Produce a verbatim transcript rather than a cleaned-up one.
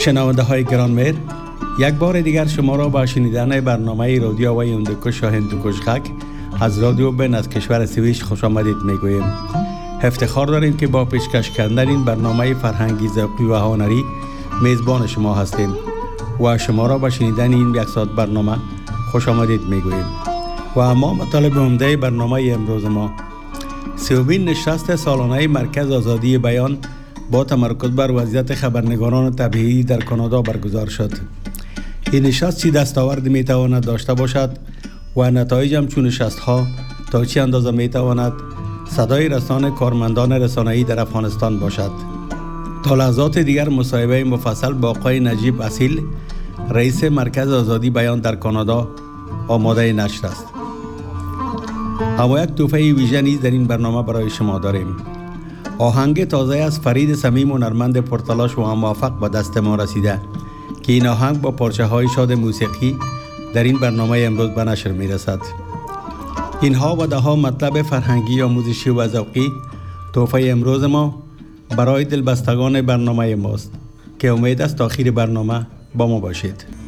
شنونده های گرانمهر، یک بار دیگر شما را با شنیدن برنامه رادیو وی هندوکش و هندوکش خاک از رادیو بن از کشور سوئیس خوش آمدید میگوییم. افتخار داریم که با پیشکش کردن این برنامه فرهنگی، ذوقی و هنری میزبان شما هستیم و شما را با شنیدن این یک ساعت برنامه خوش آمدید میگوییم. و اما مطالب عمده برنامه امروز ما سومین نشست سالانه مرکز آزادی بیان با تمرکز بر وضعیت خبرنگاران طبیعی در کانادا برگزار شد. این نشست چی دستاورد می تواند داشته باشد و نتایج همچون نشست ها تا چه اندازه می تواند صدای رسانه کارمندان رسانه‌ای در افغانستان باشد. تا لحظات دیگر مصاحبه مفصل با آقای نجیب اصیل، رئیس مرکز آزادی بیان در کانادا آماده نشر است. اما یک تحفه ویژه نیز در این برنامه برای شما داریم. آهنگ تازه از فرید صمیم و نرمند پرتلاش و موفق به دست ما رسیده که این آهنگ با پارچه های شاد موسیقی در این برنامه امروز به نشر می رسد. اینها و ده ها مطلب فرهنگی، آموزشی و ذوقی تحفه امروز ما برای دلبستگان برنامه ماست که امید است تا آخر برنامه با ما باشید.